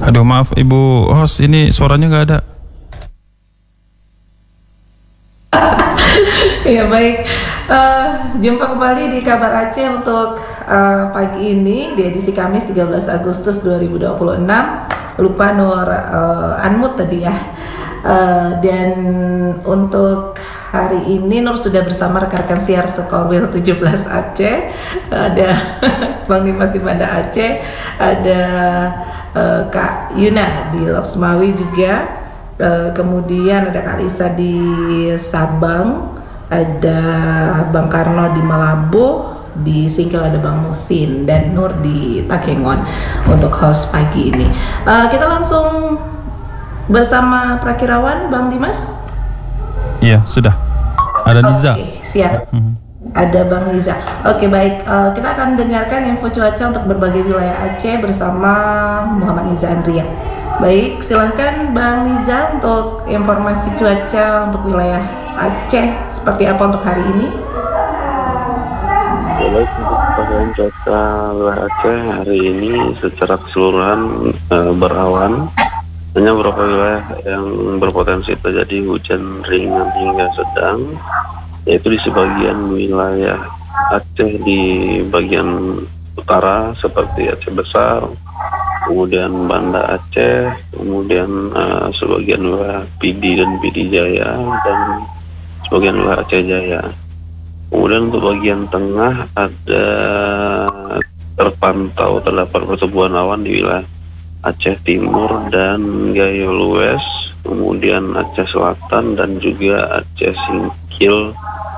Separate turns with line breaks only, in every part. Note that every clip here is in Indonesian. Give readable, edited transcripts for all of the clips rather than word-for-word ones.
Aduh maaf Ibu host, ini suaranya nggak ada.
Ya baik, jumpa kembali di Kabar Aceh untuk pagi ini di edisi Kamis 13 Agustus 2026. Lupa Nur unmute tadi ya. Dan untuk hari ini Nur sudah bersama rekan-rekan siar Sekorwil 17 Aceh. Ada Bang Dimas di Banda Aceh, ada Kak Yuna di Loksmawi juga, kemudian ada Kak Lisa di Sabang, ada Bang Karno di Malabuh, di Singkil ada Bang Musin, dan Nur di Takengon untuk host pagi ini. Kita langsung bersama Prakirawan Bang Dimas.
Iya sudah. Ada Niza.
Oke, siap. Ada Bang Niza. Oke baik, kita akan dengarkan info cuaca untuk berbagai wilayah Aceh bersama Muhammad Niza Andria. Baik, silahkan Bang Niza untuk informasi cuaca untuk wilayah Aceh seperti apa untuk hari ini.
Baik, untuk pantauan cuaca wilayah Aceh hari ini secara keseluruhan berawan. Hanya beberapa wilayah yang berpotensi terjadi hujan ringan hingga sedang, yaitu di sebagian wilayah Aceh di bagian utara seperti Aceh Besar, kemudian Banda Aceh, kemudian sebagian wilayah Pidi dan Pidi Jaya, dan sebagian wilayah Aceh Jaya. Kemudian untuk bagian tengah ada terdapat pertumbuhan awan di wilayah Aceh Timur dan Gayo Lues, kemudian Aceh Selatan dan juga Aceh Singkil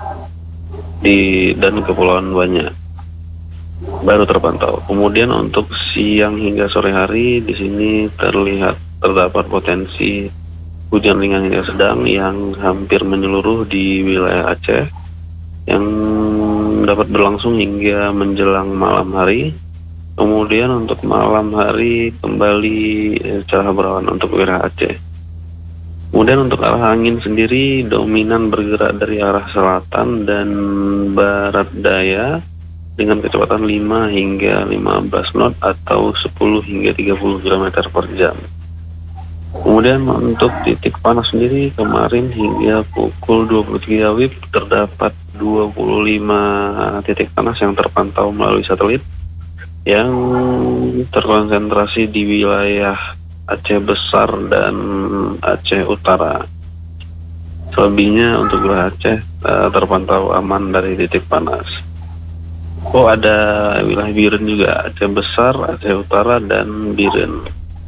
dan Kepulauan Banyak baru terpantau. Kemudian untuk siang hingga sore hari di sini terdapat potensi hujan ringan hingga sedang yang hampir menyeluruh di wilayah Aceh yang dapat berlangsung hingga menjelang malam hari. Kemudian untuk malam hari kembali cerah berawan untuk wilayah Aceh. Kemudian untuk arah angin sendiri dominan bergerak dari arah selatan dan barat daya dengan kecepatan 5 hingga 15 knot atau 10 hingga 30 km per jam. Kemudian untuk titik panas sendiri kemarin hingga pukul 23 WIB terdapat 25 titik panas yang terpantau melalui satelit yang terkonsentrasi di wilayah Aceh Besar dan Aceh Utara. Selebihnya untuk wilayah Aceh terpantau aman dari titik panas. Oh, ada wilayah Biren juga, Aceh Besar, Aceh Utara, dan Biren.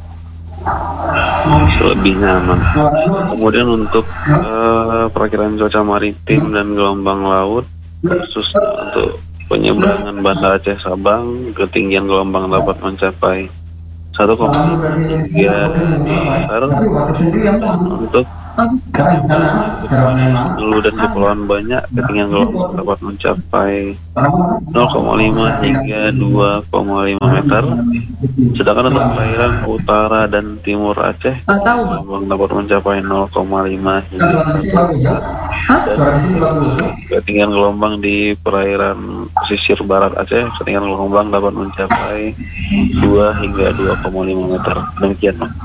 Selebihnya aman. Kemudian untuk perakiraan cuaca maritim dan gelombang laut, khusus untuk penyeberangan Banda Aceh Sabang, ketinggian gelombang dapat mencapai 1,3 meter. Untuk Hulu dan Kepulauan Banyak, ketinggian gelombang dapat mencapai 0,5 hingga 2,5 meter. Sedangkan untuk perairan utara dan timur Aceh, gelombang dapat mencapai 0,5 hingga 1 meter. Dan ketinggian gelombang di perairan pesisir barat Aceh, ketinggian gelombang dapat mencapai 2 hingga 2,5 meter. Demikian, Pak.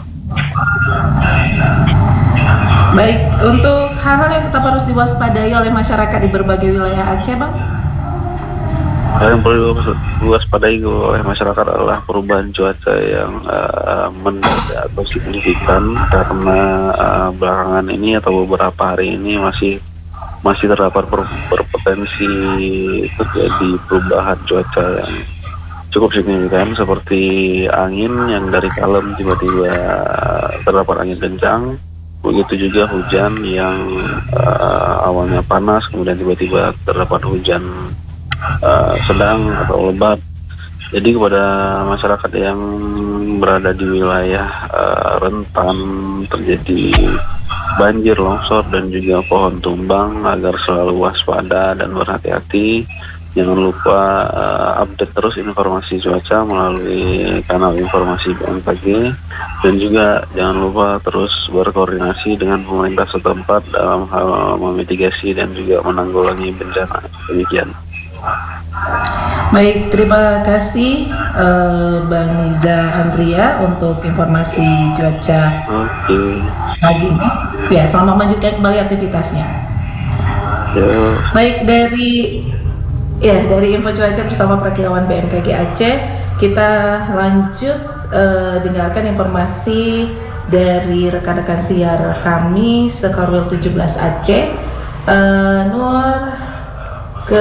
Baik, untuk hal-hal yang tetap harus diwaspadai oleh masyarakat di berbagai wilayah Aceh, Bang?
Hal yang perlu diwaspadai oleh masyarakat adalah perubahan cuaca yang mendadak atau signifikan, karena belakangan ini atau beberapa hari ini masih terdapat berpotensi terjadi perubahan cuaca yang cukup signifikan, seperti angin yang dari kalem tiba-tiba terdapat angin kencang. Begitu juga hujan yang awalnya panas kemudian tiba-tiba terdapat hujan sedang atau lebat. Jadi kepada masyarakat yang berada di wilayah rentan terjadi banjir, longsor, dan juga pohon tumbang agar selalu waspada dan berhati-hati. Jangan lupa update terus informasi cuaca melalui kanal informasi BMKG, dan juga jangan lupa terus berkoordinasi dengan pemerintah setempat dalam hal memitigasi dan juga menanggulangi bencana. Demikian.
Baik, terima kasih Bang Niza Andria untuk informasi cuaca pagi ini. Ya, selamat melanjutkan kembali aktivitasnya. Baik, dari info cuaca bersama Prakirawan BMKG Aceh, kita lanjut dengarkan informasi dari rekan-rekan siar kami Sekarwil 17 Aceh. Nur ke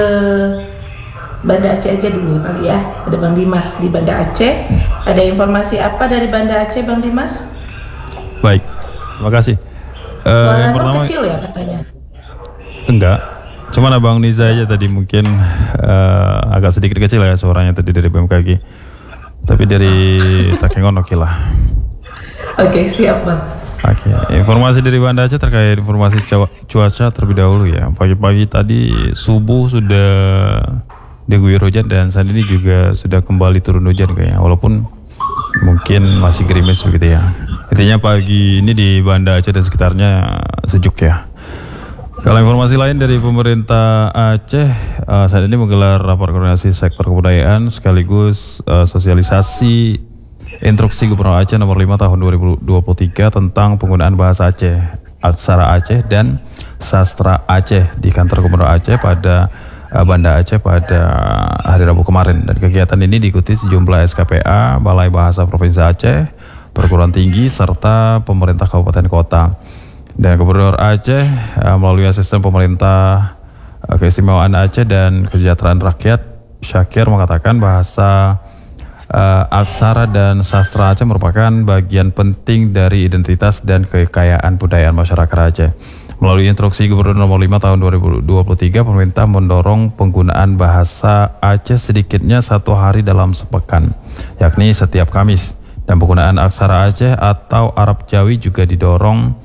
Banda Aceh aja dulu kali ya. Ada Bang Dimas di Banda Aceh. Ada informasi apa dari Banda Aceh, Bang Dimas?
Baik, terima kasih.
Suara
yang pertama
kecil ya katanya.
Enggak, cuman Abang Niza aja tadi mungkin agak sedikit kecil ya suaranya tadi dari BMKG. Tapi dari Takengon oke lah.
Oke, siap Bang.
Oke, informasi dari Banda Aceh terkait informasi cuaca terlebih dahulu ya. Pagi-pagi tadi subuh sudah diguyur hujan dan saat ini juga sudah kembali turun hujan kayaknya, walaupun mungkin masih gerimis begitu ya. Intinya pagi ini di Banda Aceh dan sekitarnya sejuk ya. Kalau informasi lain dari pemerintah Aceh, saat ini menggelar rapat koordinasi sektor kebudayaan sekaligus sosialisasi instruksi Gubernur Aceh nomor 5 tahun 2023 tentang penggunaan bahasa Aceh, aksara Aceh dan sastra Aceh di kantor Gubernur Aceh pada Banda Aceh pada hari Rabu kemarin. Dan kegiatan ini diikuti sejumlah SKPA, Balai Bahasa Provinsi Aceh, perguruan tinggi serta pemerintah kabupaten kota. Dan Gubernur Aceh melalui asisten pemerintah keistimewaan Aceh dan kesejahteraan rakyat Syakir mengatakan bahasa aksara dan sastra Aceh merupakan bagian penting dari identitas dan kekayaan budaya masyarakat Aceh. Melalui instruksi Gubernur nomor 5 tahun 2023, pemerintah mendorong penggunaan bahasa Aceh sedikitnya 1 hari dalam sepekan, yakni setiap Kamis. Dan penggunaan aksara Aceh atau Arab Jawi juga didorong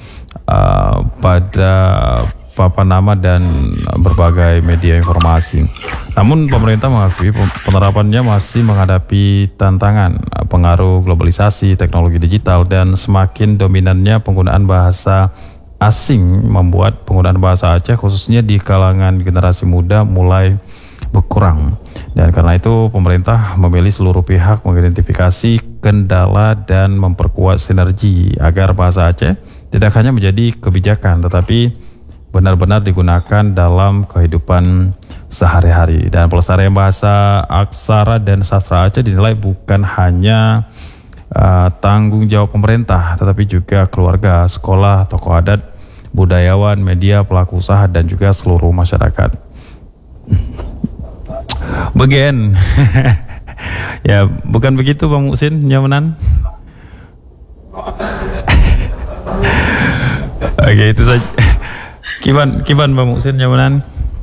pada papan nama dan berbagai media informasi. Namun pemerintah mengakui penerapannya masih menghadapi tantangan pengaruh globalisasi, teknologi digital, dan semakin dominannya penggunaan bahasa asing membuat penggunaan bahasa Aceh khususnya di kalangan generasi muda mulai berkurang. Dan karena itu pemerintah memilih seluruh pihak mengidentifikasi kendala dan memperkuat sinergi agar bahasa Aceh tidak hanya menjadi kebijakan tetapi benar-benar digunakan dalam kehidupan sehari-hari. Dan pelestarian bahasa aksara dan sastra Aceh dinilai bukan hanya tanggung jawab pemerintah tetapi juga keluarga, sekolah, tokoh adat, budayawan, media, pelaku usaha, dan juga seluruh masyarakat. Bagian ya bukan begitu Bang Muksin Nyamanan? Oke, itu saja. Kiban Bang Muksin Nyamanan.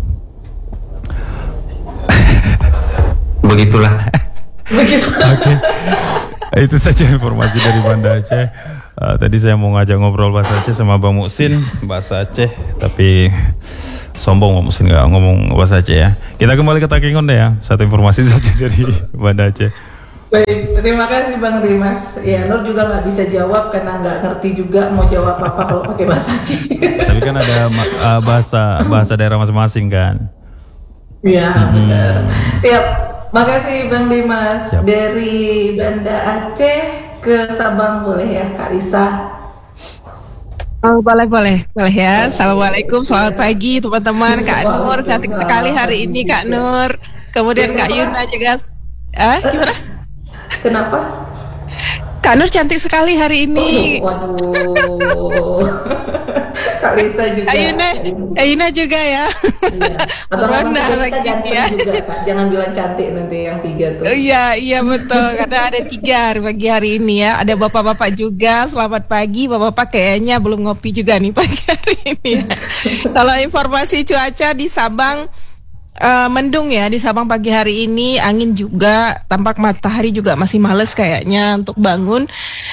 Begitulah.
Oke. Itu saja informasi dari Banda Aceh. Tadi saya mau ngajak ngobrol bahasa Aceh sama Bang Muksin bahasa Aceh, tapi sombong Bang Muksin nggak ngomong bahasa Aceh ya. Kita kembali ke Takengon deh ya. Satu informasi saja dari Banda Aceh.
Baik, terima kasih Bang Dimas. Ya, Nur juga nggak bisa jawab karena nggak ngerti juga mau jawab apa kalau pakai bahasa Aceh.
Tapi kan ada bahasa daerah masing-masing kan.
Iya, benar. Siap. Makasih Bang Dimas.
Siap.
Dari Banda Aceh ke Sabang boleh ya Kak Risa?
Oh, boleh ya. Assalamualaikum, selamat pagi teman-teman. Kak Nur, cantik sekali hari ini Kak Nur. Kemudian Kak Yuna juga. Gimana?
Kenapa?
Kak Nur cantik sekali hari ini.
Waduh. Kak Risa juga.
Yuna juga ya.
Iya. Abang kita ganteng ya. Juga Kak. Jangan bilang cantik nanti yang 3 tuh.
Iya betul. Karena ada 3 pagi hari ini ya. Ada bapak-bapak juga. Selamat pagi. Bapak-bapak kayaknya belum ngopi juga nih pagi hari ini ya. Kalau informasi cuaca di Sabang, mendung ya di Sabang pagi hari ini, angin juga, tampak matahari juga masih males kayaknya untuk bangun.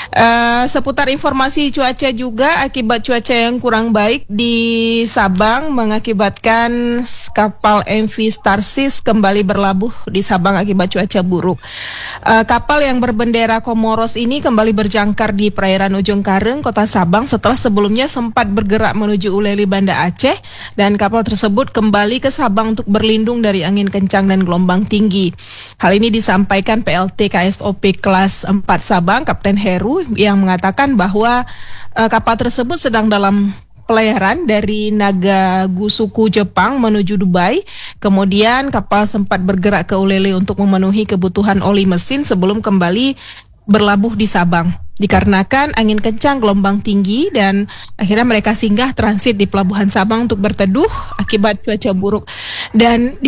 Seputar informasi cuaca juga, akibat cuaca yang kurang baik di Sabang mengakibatkan kapal MV Starsis kembali berlabuh di Sabang akibat cuaca buruk. Kapal yang berbendera Komoros ini kembali berjangkar di perairan Ujung Kareng, Kota Sabang setelah sebelumnya sempat bergerak menuju Uleli, Banda Aceh, dan kapal tersebut kembali ke Sabang untuk berlindung dari angin kencang dan gelombang tinggi. Hal ini disampaikan PLT KSOP kelas 4 Sabang, Kapten Heru, yang mengatakan bahwa kapal tersebut sedang dalam pelayaran dari Nagagusuku, Jepang menuju Dubai. Kemudian kapal sempat bergerak ke Ulele untuk memenuhi kebutuhan oli mesin sebelum kembali berlabuh di Sabang. Dikarenakan angin kencang, gelombang tinggi, dan akhirnya mereka singgah transit di Pelabuhan Sabang untuk berteduh akibat cuaca buruk. Dan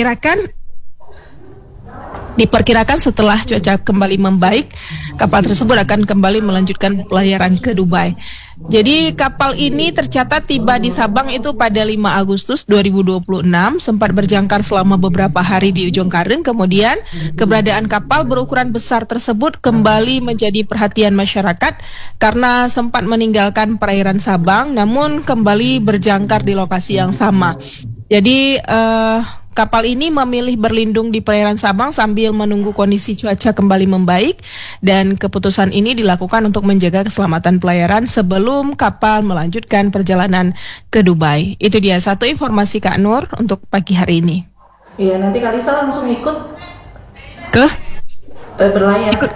diperkirakan setelah cuaca kembali membaik, kapal tersebut akan kembali melanjutkan pelayaran ke Dubai. Jadi kapal ini tercatat tiba di Sabang itu pada 5 Agustus 2026, sempat berjangkar selama beberapa hari di Ujung Kareng. Kemudian keberadaan kapal berukuran besar tersebut kembali menjadi perhatian masyarakat karena sempat meninggalkan perairan Sabang, namun kembali berjangkar di lokasi yang sama. Jadi kapal ini memilih berlindung di perairan Sabang sambil menunggu kondisi cuaca kembali membaik, dan keputusan ini dilakukan untuk menjaga keselamatan pelayaran sebelum kapal melanjutkan perjalanan ke Dubai. Itu dia satu informasi Kak Nur untuk pagi hari ini.
Iya, nanti Kak Lisa langsung ikut
ke
berlayar. Ikut.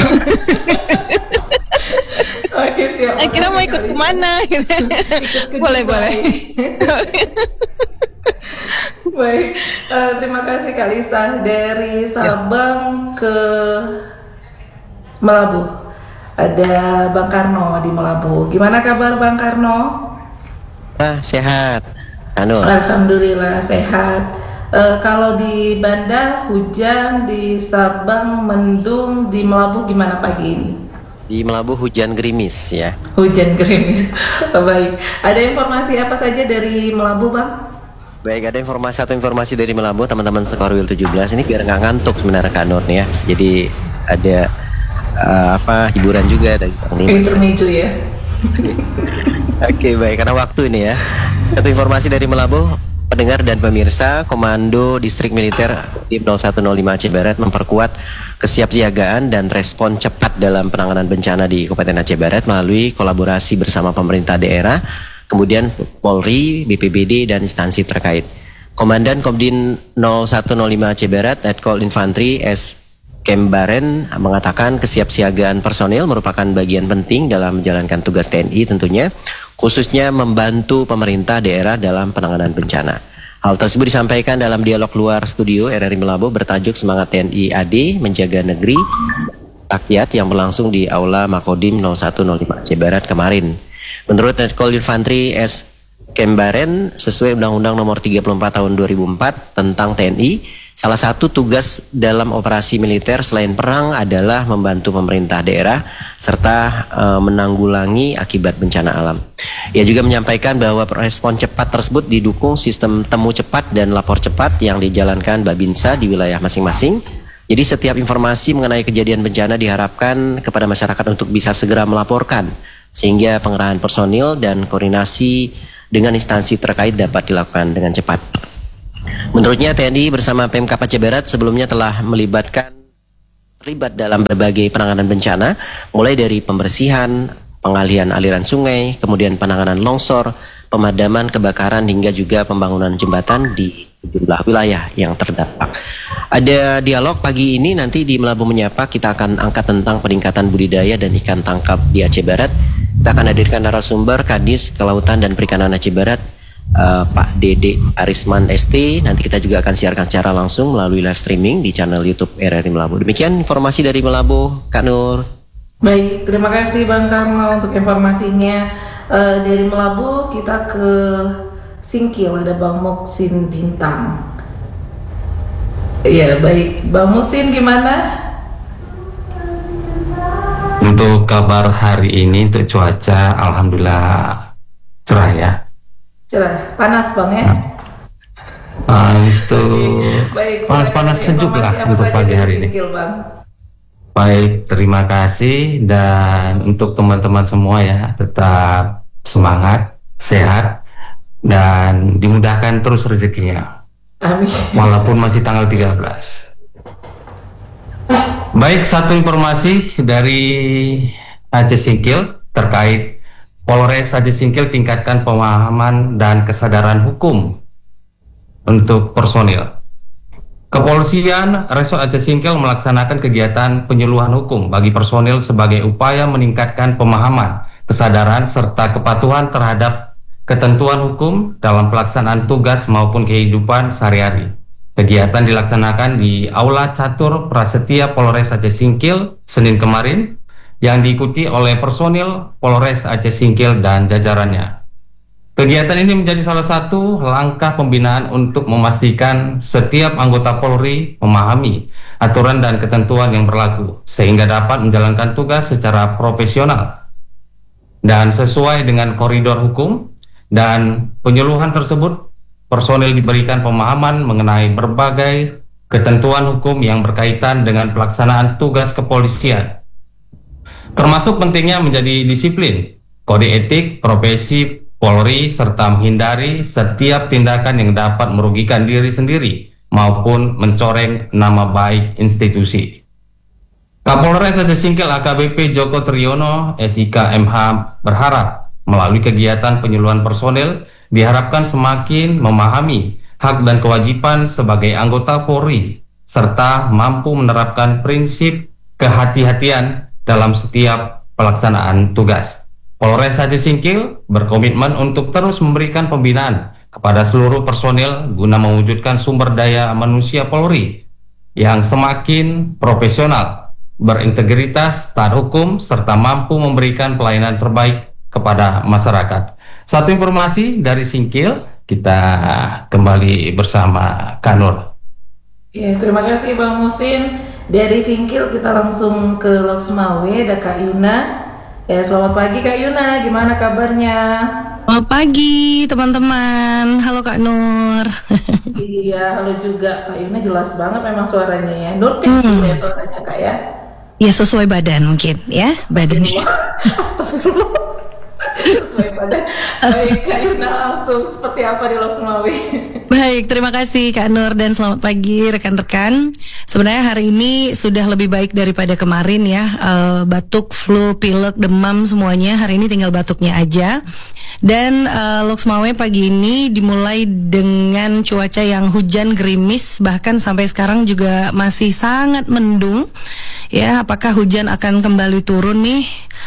Oke, siap.
Kira mau ikut kemana? Boleh.
Baik, terima kasih Kak Lisa. Dari Sabang ke Melabu, ada Bang Karno di Melabu. Gimana kabar Bang Karno?
Sehat, Anu.
Alhamdulillah sehat. Kalau di Banda hujan, di Sabang mendung, di Melabu gimana pagi ini?
Di Melabu hujan gerimis ya.
Hujan gerimis. Baik. Ada informasi apa saja dari Melabu, Bang?
Baik, ada satu informasi dari Melabu, teman-teman Sekorwil 17 ini biar nggak ngantuk sebenarnya Kak Nur nih ya. Jadi ada hiburan juga dari Bang Dimas.
Intermezzo ya.
Oke, baik, karena waktu ini ya. Satu informasi dari Melabu, pendengar dan pemirsa, Komando Distrik Militer Tim 0105 Aceh Barat memperkuat kesiapsiagaan dan respon cepat dalam penanganan bencana di Kabupaten Aceh Barat melalui kolaborasi bersama pemerintah daerah, kemudian Polri, BPBD, dan instansi terkait. Komandan Komdin 0105 Aceh Barat, Letkol Infantri S. Kembaren mengatakan kesiapsiagaan personil merupakan bagian penting dalam menjalankan tugas TNI tentunya, khususnya membantu pemerintah daerah dalam penanganan bencana. Hal tersebut disampaikan dalam dialog luar studio RRI Melabu bertajuk Semangat TNI AD Menjaga Negeri Rakyat yang berlangsung di Aula Makodim 0105 Aceh Barat kemarin. Menurut Letkol Infantri S. Kembaren, sesuai Undang-Undang Nomor 34 Tahun 2004 tentang TNI, salah satu tugas dalam operasi militer selain perang adalah membantu pemerintah daerah serta menanggulangi akibat bencana alam. Ia juga menyampaikan bahwa respon cepat tersebut didukung sistem temu cepat dan lapor cepat yang dijalankan Babinsa di wilayah masing-masing. Jadi setiap informasi mengenai kejadian bencana diharapkan kepada masyarakat untuk bisa segera melaporkan, sehingga pengerahan personil dan koordinasi dengan instansi terkait dapat dilakukan dengan cepat. Menurutnya TNI bersama Pemkab Aceh Barat sebelumnya telah terlibat dalam berbagai penanganan bencana, mulai dari pembersihan, pengalihan aliran sungai, kemudian penanganan longsor, pemadaman kebakaran, hingga juga pembangunan jembatan di sejumlah wilayah yang terdampak. Ada dialog pagi ini nanti di Melabu Menyapa, kita akan angkat tentang peningkatan budidaya dan ikan tangkap di Aceh Barat. Kita akan hadirkan narasumber Kadis Kelautan dan Perikanan Aceh Barat, Pak Dede Arisman ST. Nanti kita juga akan siarkan secara langsung melalui live streaming di channel YouTube RRI Melabu. Demikian informasi dari Melabu, Kak Nur.
Baik, terima kasih Bang Karno untuk informasinya. Dari Melabu kita ke Singkil, ada Bang Moksin Bintang. Iya, baik. Bang Moksin gimana?
Untuk kabar hari ini untuk cuaca, alhamdulillah cerah ya.
Cerah, panas Bang ya?
Untuk panas-panas sejuk lah untuk pagi hari ini.
Bang.
Baik, terima kasih, dan untuk teman-teman semua ya, tetap semangat, sehat, dan dimudahkan terus rezekinya.
Amin.
Walaupun masih tanggal 13. Baik, satu informasi dari Aceh Singkil terkait Polres Aceh Singkil tingkatkan pemahaman dan kesadaran hukum untuk personil. Kepolisian Resort Aceh Singkil melaksanakan kegiatan penyuluhan hukum bagi personil sebagai upaya meningkatkan pemahaman, kesadaran, serta kepatuhan terhadap ketentuan hukum dalam pelaksanaan tugas maupun kehidupan sehari-hari. Kegiatan dilaksanakan di Aula Catur Prasetya Polres Aceh Singkil Senin kemarin, yang diikuti oleh personil Polres Aceh Singkil dan jajarannya. Kegiatan ini menjadi salah satu langkah pembinaan untuk memastikan setiap anggota Polri memahami aturan dan ketentuan yang berlaku, sehingga dapat menjalankan tugas secara profesional dan sesuai dengan koridor hukum. Dan penyuluhan tersebut, personil diberikan pemahaman mengenai berbagai ketentuan hukum yang berkaitan dengan pelaksanaan tugas kepolisian, termasuk pentingnya menjadi disiplin, kode etik, profesi Polri, serta menghindari setiap tindakan yang dapat merugikan diri sendiri maupun mencoreng nama baik institusi. Kapolres Aceh Singkil AKBP Joko Triyono SIK MH berharap melalui kegiatan penyuluhan personil diharapkan semakin memahami hak dan kewajiban sebagai anggota Polri, serta mampu menerapkan prinsip kehati-hatian dalam setiap pelaksanaan tugas. Polres Aceh Singkil berkomitmen untuk terus memberikan pembinaan kepada seluruh personil guna mewujudkan sumber daya manusia Polri yang semakin profesional, berintegritas, taat hukum, serta mampu memberikan pelayanan terbaik kepada masyarakat. Satu informasi dari Singkil, kita kembali bersama Kanur.
Ya, terima kasih Bang Musin. Dari Singkil kita langsung ke Loksmawe, ada Kak Yuna. Ya, selamat pagi Kak Yuna, gimana kabarnya?
Selamat pagi teman-teman, halo Kak Nur.
Iya, halo juga Kak Yuna, jelas banget memang suaranya ya. Nur kecil ya suaranya Kak ya?
Ya sesuai badan mungkin ya, badannya.
Astagfirullah. Sesuai badan. Baik Kak Yuna, langsung seperti apa di Loksmawe?
Baik, terima kasih Kak Nur dan selamat pagi rekan-rekan. Sebenarnya hari ini sudah lebih baik daripada kemarin ya. Batuk, flu, pilek, demam semuanya. Hari ini tinggal batuknya aja. Dan Loksmawe pagi ini dimulai dengan cuaca yang hujan gerimis, bahkan sampai sekarang juga masih sangat mendung. Ya, apakah hujan akan kembali turun nih?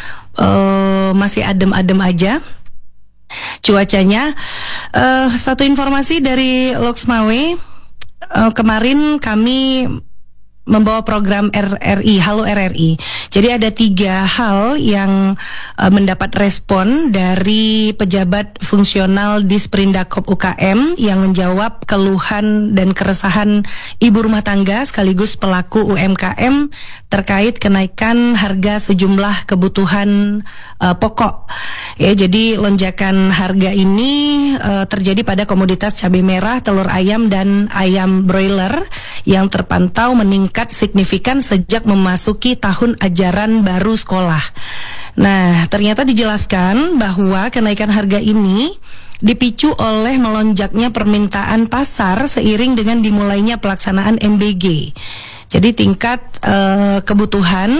Masih adem-adem aja cuacanya. Satu informasi dari Loksmawe, kemarin kami membawa program RRI, Halo RRI. Jadi ada 3 hal yang mendapat respon dari pejabat fungsional Disperindakob UKM yang menjawab keluhan dan keresahan ibu rumah tangga sekaligus pelaku UMKM terkait kenaikan harga sejumlah kebutuhan pokok. Ya, jadi lonjakan harga ini terjadi pada komoditas cabai merah, telur ayam dan ayam broiler yang terpantau meningkat signifikan sejak memasuki tahun ajaran baru sekolah. Nah, ternyata dijelaskan bahwa kenaikan harga ini dipicu oleh melonjaknya permintaan pasar seiring dengan dimulainya pelaksanaan MBG. Jadi tingkat kebutuhan